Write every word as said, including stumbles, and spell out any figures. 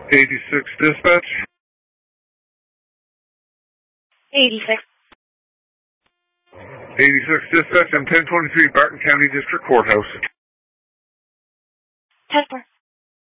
eighty-six dispatch. eighty-six. eighty-six dispatch. I'm ten twenty-three Barton County District Courthouse. ten four.